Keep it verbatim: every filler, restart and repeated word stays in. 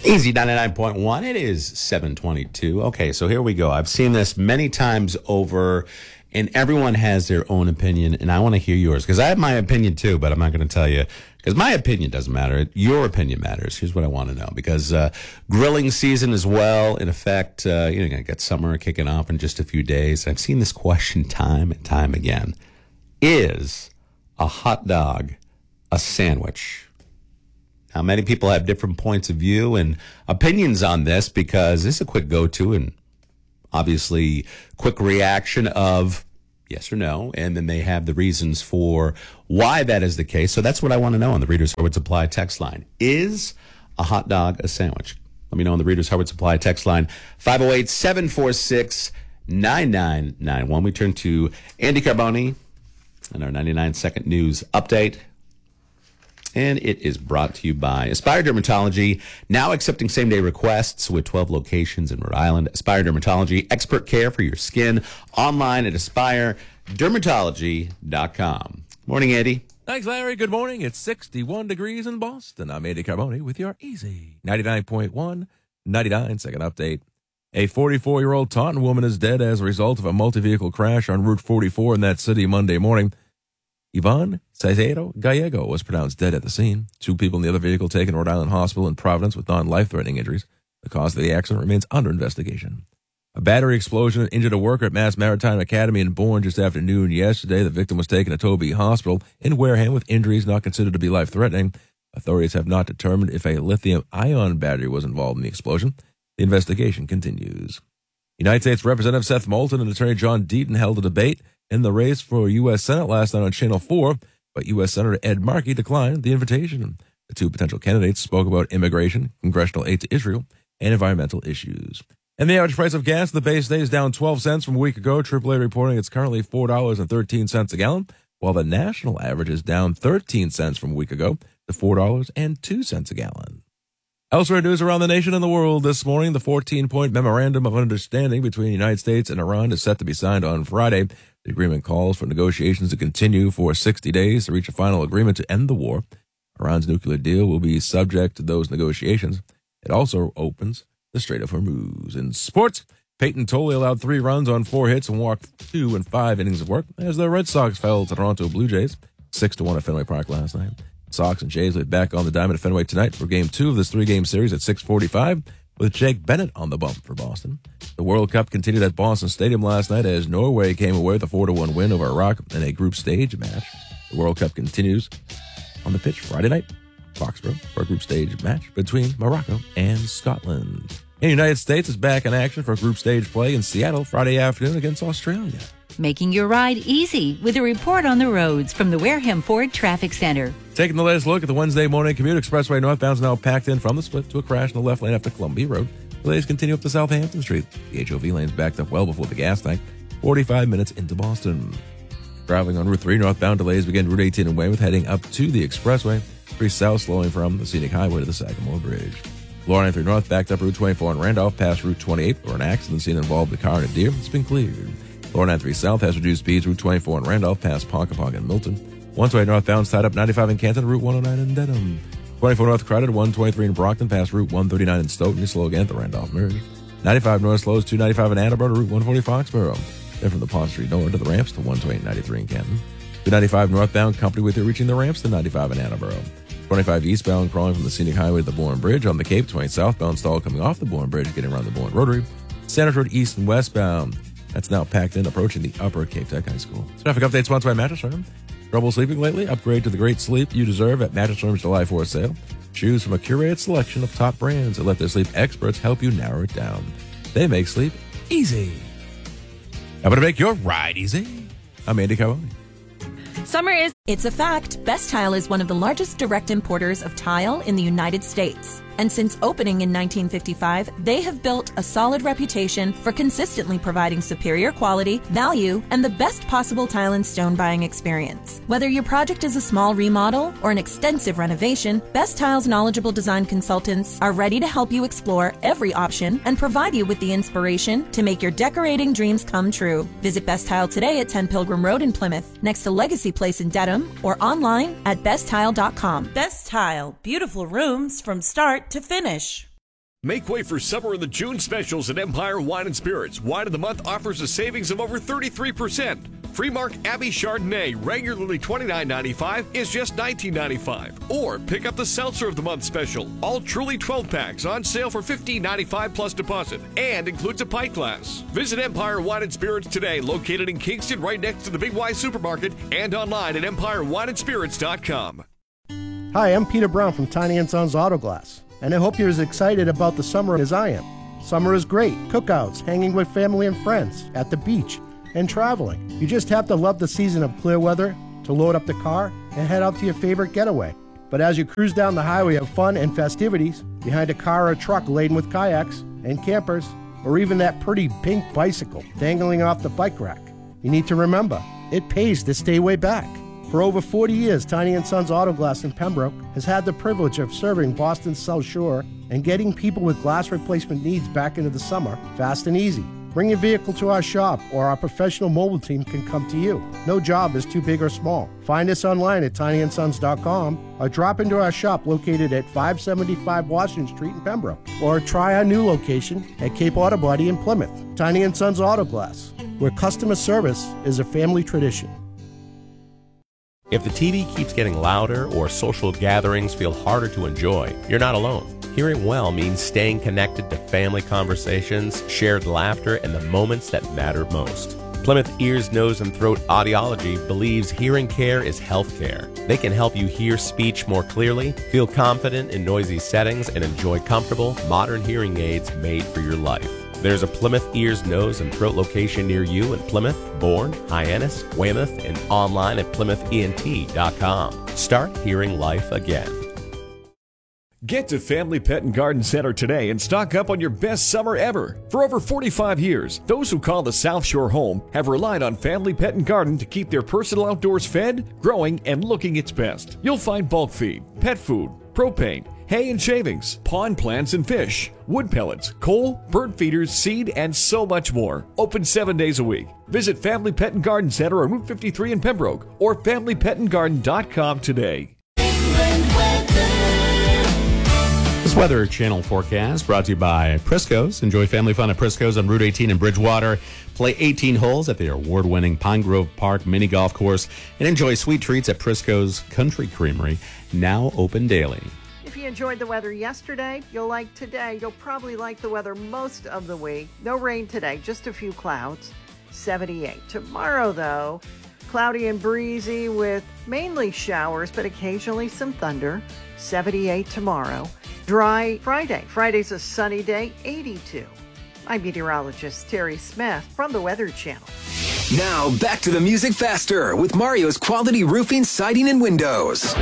Easy ninety-nine point one. It is seven twenty-two. Okay, so here we go. I've seen this many times over, and everyone has their own opinion, and I want to hear yours because I have my opinion too, but I'm not going to tell you because my opinion doesn't matter. Your opinion matters. Here's what I want to know because uh, grilling season is well in effect. Uh, you're going to get summer kicking off in just a few days. I've seen this question time and time again. Is a hot dog a sandwich? Now, many people have different points of view and opinions on this because this is a quick go-to and obviously quick reaction of yes or no, and then they have the reasons for why that is the case. So that's what I want to know on the Reader's Harwood Supply text line. Is a hot dog a sandwich? Let me know on the Reader's Harwood Supply text line, five oh eight, seven four six, nine nine nine one. We turn to Andy Carboni and our ninety-nine second news update. And it is brought to you by Aspire Dermatology, now accepting same-day requests with twelve locations in Rhode Island. Aspire Dermatology, expert care for your skin, online at aspire dermatology dot com. Morning, Andy. Thanks, Larry. Good morning. It's sixty-one degrees in Boston. I'm Andy Carboni with your Easy ninety-nine point one, ninety-nine second update. A forty-four-year-old Taunton woman is dead as a result of a multi-vehicle crash on Route forty-four in that city Monday morning. Yvonne Caicedo Gallego was pronounced dead at the scene. Two people in the other vehicle taken to Rhode Island Hospital in Providence with non-life-threatening injuries. The cause of the accident remains under investigation. A battery explosion injured a worker at Mass Maritime Academy in Bourne just after noon yesterday. The victim was taken to Toby Hospital in Wareham with injuries not considered to be life-threatening. Authorities have not determined if a lithium-ion battery was involved in the explosion. The investigation continues. United States Representative Seth Moulton and Attorney John Deaton held a debate in the race for U S Senate last night on Channel four, but U S Senator Ed Markey declined the invitation. The two potential candidates spoke about immigration, congressional aid to Israel, and environmental issues. And the average price of gas in the Bay State is down twelve cents from a week ago. triple A reporting it's currently four dollars and thirteen cents a gallon, while the national average is down thirteen cents from a week ago to four dollars and two cents a gallon. Elsewhere news around the nation and the world this morning, the fourteen-point Memorandum of Understanding between the United States and Iran is set to be signed on Friday. The agreement calls for negotiations to continue for sixty days to reach a final agreement to end the war. Iran's nuclear deal will be subject to those negotiations. It also opens the Strait of Hormuz. In sports, Peyton Tolley allowed three runs on four hits and walked two and five innings of work as the Red Sox fell to Toronto Blue Jays six to one at Fenway Park last night. Sox and Jays will be back on the diamond at Fenway tonight for game two of this three-game series at six forty-five with Jake Bennett on the bump for Boston. The World Cup continued at Boston Stadium last night as Norway came away with a four to one win over Iraq in a group stage match. The World Cup continues on the pitch Friday night, Foxborough, for a group stage match between Morocco and Scotland. And the United States is back in action for group stage play in Seattle Friday afternoon against Australia. Making your ride easy with a report on the roads from the Wareham Ford Traffic Center. Taking the latest look at the Wednesday morning commute, Expressway northbound is now packed in from the split to a crash in the left lane after Columbia Road. Delays continue up to Southampton Street. The H O V lane's backed up well before the gas tank, forty-five minutes into Boston. Traveling on Route three northbound, delays begin Route eighteen in Weymouth, heading up to the Expressway. three south slowing from the Scenic Highway to the Sagamore Bridge. Lower ninety-three north backed up Route twenty-four in Randolph past Route twenty-eight, where an accident scene involved a car and a deer. It's been cleared. Lower ninety-three south has reduced speeds Route twenty-four in Randolph past Ponkaponk and Milton. one twenty northbound tied up ninety-five in Canton, Route one oh nine in Dedham. twenty-four north crowded, one twenty-three in Brockton past Route one thirty-nine in Stoughton. Slow again at the Randolph Merge. ninety-five north slows two ninety-five in Annabelle to Route one forty Foxborough. Then from the Pond Street north to the ramps to one twenty ninety-three in Canton. two ninety-five northbound company with you reaching the ramps to ninety-five in Annabelle. twenty-five eastbound crawling from the Scenic Highway to the Bourne Bridge. On the Cape, twenty southbound stall coming off the Bourne Bridge, getting around the Bourne Rotary. Sanders Road east and westbound. That's now packed in, approaching the upper Cape Tech High School. Traffic update sponsored by Mattress Firm. Trouble sleeping lately? Upgrade to the great sleep you deserve at Mattress Firm's July fourth sale. Choose from a curated selection of top brands and let their sleep experts help you narrow it down. They make sleep easy. How about to make your ride easy? I'm Andy Carboni. Summer is... It's a fact. Best Tile is one of the largest direct importers of tile in the United States. And since opening in nineteen fifty-five, they have built a solid reputation for consistently providing superior quality, value, and the best possible tile and stone buying experience. Whether your project is a small remodel or an extensive renovation, Best Tile's knowledgeable design consultants are ready to help you explore every option and provide you with the inspiration to make your decorating dreams come true. Visit Best Tile today at ten Pilgrim Road in Plymouth, next to Legacy Place in Dedham, or online at best tile dot com. Best Tile. Beautiful rooms from start to finish. Make way for summer in the June specials at Empire Wine and Spirits. Wine of the Month offers a savings of over thirty-three percent. Freemark Abbey Chardonnay, regularly twenty-nine ninety-five, is just nineteen ninety-five. Or pick up the Seltzer of the Month special. All Truly twelve packs on sale for fifteen ninety-five plus deposit and includes a pint glass. Visit Empire Wine and Spirits today, located in Kingston right next to the Big Y Supermarket and online at empire wine and spirits dot com. Hi, I'm Peter Brown from Tiny and Sons Auto Glass, and I hope you're as excited about the summer as I am. Summer is great. Cookouts, hanging with family and friends, at the beach, and traveling. You just have to love the season of clear weather to load up the car and head out to your favorite getaway. But as you cruise down the highway of fun and festivities, behind a car or truck laden with kayaks and campers, or even that pretty pink bicycle dangling off the bike rack, you need to remember, it pays to stay way back. For over forty years, Tiny and Sons Auto Glass in Pembroke has had the privilege of serving Boston's South Shore and getting people with glass replacement needs back into the summer fast and easy. Bring your vehicle to our shop, or our professional mobile team can come to you. No job is too big or small. Find us online at tiny and sons dot com or drop into our shop located at five seventy-five Washington Street in Pembroke, or try our new location at Cape Auto Body in Plymouth. Tiny and Sons Auto Glass, where customer service is a family tradition. If the T V keeps getting louder or social gatherings feel harder to enjoy, you're not alone. Hearing well means staying connected to family conversations, shared laughter, and the moments that matter most. Plymouth Ears, Nose, and Throat Audiology believes hearing care is health care. They can help you hear speech more clearly, feel confident in noisy settings, and enjoy comfortable, modern hearing aids made for your life. There's a Plymouth Ears, Nose, and Throat location near you in Plymouth, Bourne, Hyannis, Weymouth, and online at plymouth e n t dot com. Start hearing life again. Get to Family Pet and Garden Center today and stock up on your best summer ever. For over forty-five years, those who call the South Shore home have relied on Family Pet and Garden to keep their personal outdoors fed, growing, and looking its best. You'll find bulk feed, pet food, propane, hay and shavings, pond plants and fish, wood pellets, coal, bird feeders, seed, and so much more. Open seven days a week. Visit Family Pet and Garden Center on Route fifty-three in Pembroke or family pet and garden dot com today. This Weather Channel forecast brought to you by Prisco's. Enjoy family fun at Prisco's on Route eighteen in Bridgewater. Play eighteen holes at the award-winning Pine Grove Park mini golf course and enjoy sweet treats at Prisco's Country Creamery, now open daily. If you enjoyed the weather yesterday, you'll like today. You'll probably like the weather most of the week. No rain today, just a few clouds, seventy-eight. Tomorrow, though, cloudy and breezy with mainly showers, but occasionally some thunder, seventy-eight tomorrow. Dry Friday. Friday's a sunny day, eighty-two. I'm meteorologist Terry Smith from the Weather Channel. Now, back to the music faster with Mario's Quality Roofing, Siding, and Windows.